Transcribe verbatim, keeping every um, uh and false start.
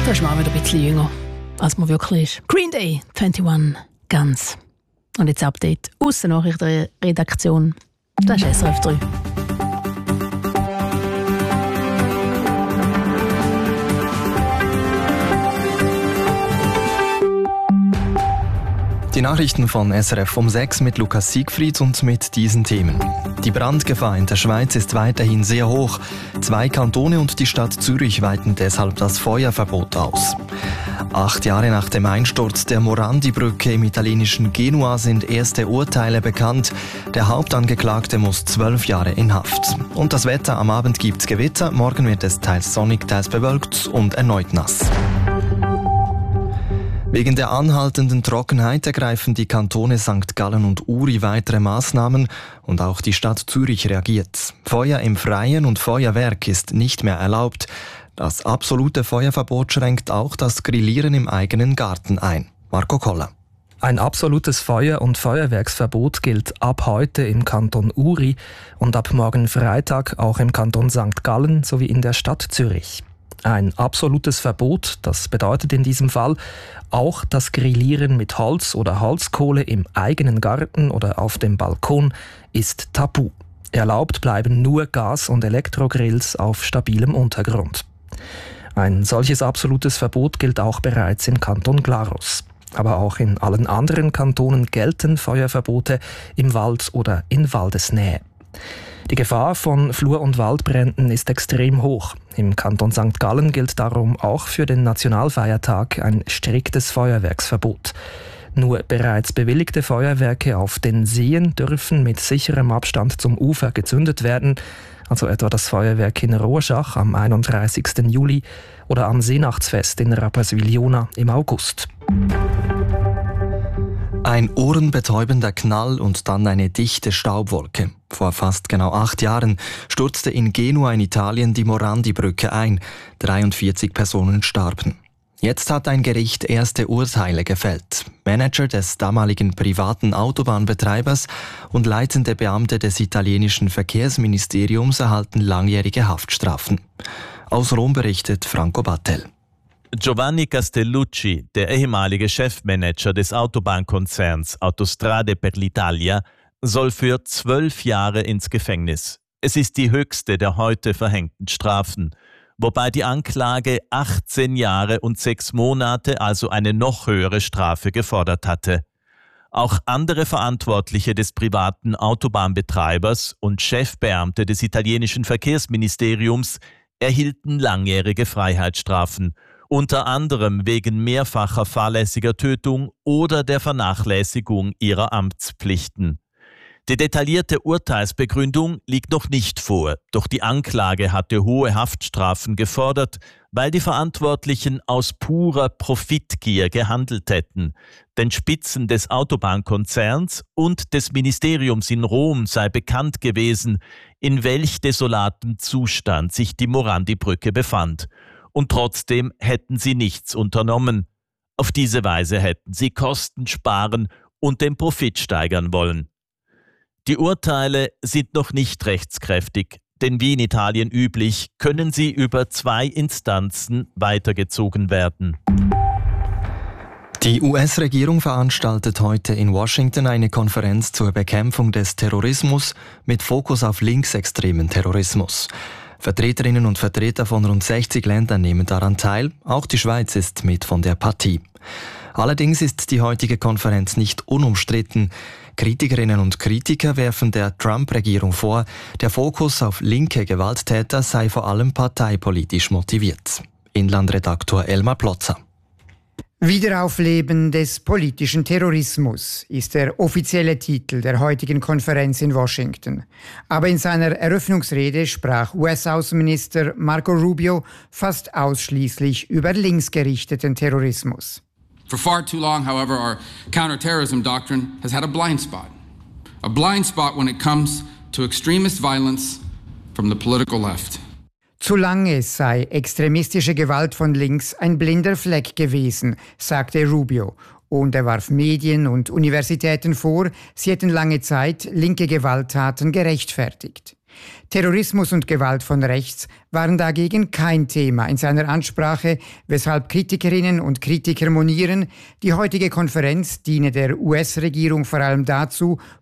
Da ist man auch wieder ein bisschen jünger, als man wirklich ist. Green Day, einundzwanzig Guns. Und jetzt Update aus der Nachrichtenredaktion. Das ist S R F drei. Die Nachrichten von S R F um sechs mit Lukas Siegfried und mit diesen Themen. Die Brandgefahr in der Schweiz ist weiterhin sehr hoch. Zwei Kantone und die Stadt Zürich weiten deshalb das Feuerverbot aus. Acht Jahre nach dem Einsturz der Morandi-Brücke im italienischen Genua sind erste Urteile bekannt. Der Hauptangeklagte muss zwölf Jahre in Haft. Und das Wetter: am Abend gibt's Gewitter, morgen wird es teils sonnig, teils bewölkt und erneut nass. Wegen der anhaltenden Trockenheit ergreifen die Kantone Sankt Gallen und Uri weitere Maßnahmen und auch die Stadt Zürich reagiert. Feuer im Freien und Feuerwerk ist nicht mehr erlaubt. Das absolute Feuerverbot schränkt auch das Grillieren im eigenen Garten ein. Marco Koller. Ein absolutes Feuer- und Feuerwerksverbot gilt ab heute im Kanton Uri und ab morgen Freitag auch im Kanton Sankt Gallen sowie in der Stadt Zürich. Ein absolutes Verbot, das bedeutet in diesem Fall auch das Grillieren mit Holz oder Holzkohle im eigenen Garten oder auf dem Balkon ist tabu. Erlaubt bleiben nur Gas- und Elektrogrills auf stabilem Untergrund. Ein solches absolutes Verbot gilt auch bereits im Kanton Glarus. Aber auch in allen anderen Kantonen gelten Feuerverbote im Wald oder in Waldesnähe. Die Gefahr von Flur- und Waldbränden ist extrem hoch. Im Kanton Sankt Gallen gilt darum auch für den Nationalfeiertag ein striktes Feuerwerksverbot. Nur bereits bewilligte Feuerwerke auf den Seen dürfen mit sicherem Abstand zum Ufer gezündet werden, also etwa das Feuerwerk in Rorschach am einunddreißigsten Juli oder am Seenachtsfest in Rapperswil-Jona im August. Ein ohrenbetäubender Knall und dann eine dichte Staubwolke. Vor fast genau acht Jahren stürzte in Genua in Italien die Morandi-Brücke ein. dreiundvierzig Personen starben. Jetzt hat ein Gericht erste Urteile gefällt. Manager des damaligen privaten Autobahnbetreibers und leitende Beamte des italienischen Verkehrsministeriums erhalten langjährige Haftstrafen. Aus Rom berichtet Franco Battel. Giovanni Castellucci, der ehemalige Chefmanager des Autobahnkonzerns Autostrade per l'Italia, soll für zwölf Jahre ins Gefängnis. Es ist die höchste der heute verhängten Strafen, wobei die Anklage achtzehn Jahre und sechs Monate, also eine noch höhere Strafe, gefordert hatte. Auch andere Verantwortliche des privaten Autobahnbetreibers und Chefbeamte des italienischen Verkehrsministeriums erhielten langjährige Freiheitsstrafen, unter anderem wegen mehrfacher fahrlässiger Tötung oder der Vernachlässigung ihrer Amtspflichten. Die detaillierte Urteilsbegründung liegt noch nicht vor, doch die Anklage hatte hohe Haftstrafen gefordert, weil die Verantwortlichen aus purer Profitgier gehandelt hätten. Den Spitzen des Autobahnkonzerns und des Ministeriums in Rom sei bekannt gewesen, in welch desolatem Zustand sich die Morandi-Brücke befand. Und trotzdem hätten sie nichts unternommen. Auf diese Weise hätten sie Kosten sparen und den Profit steigern wollen. Die Urteile sind noch nicht rechtskräftig, denn wie in Italien üblich, können sie über zwei Instanzen weitergezogen werden. Die U S-Regierung veranstaltet heute in Washington eine Konferenz zur Bekämpfung des Terrorismus mit Fokus auf linksextremen Terrorismus. Vertreterinnen und Vertreter von rund sechzig Ländern nehmen daran teil, auch die Schweiz ist mit von der Partie. Allerdings ist die heutige Konferenz nicht unumstritten. Kritikerinnen und Kritiker werfen der Trump-Regierung vor, der Fokus auf linke Gewalttäter sei vor allem parteipolitisch motiviert. Inlandredaktor Elmar Plotzer. Wiederaufleben des politischen Terrorismus ist der offizielle Titel der heutigen Konferenz in Washington. Aber in seiner Eröffnungsrede sprach U S-Außenminister Marco Rubio fast ausschließlich über linksgerichteten Terrorismus. For far too long, however, our counterterrorism doctrine has had a blind spot. A blind spot when it comes to extremist violence from the political left. Zu lange sei extremistische Gewalt von links ein blinder Fleck gewesen, sagte Rubio. Und er warf Medien und Universitäten vor, sie hätten lange Zeit linke Gewalttaten gerechtfertigt. Terrorismus und Gewalt von rechts waren dagegen kein Thema in seiner Ansprache, weshalb Kritikerinnen und Kritiker monieren, die heutige Konferenz diene der U S-Regierung vor allem dazu,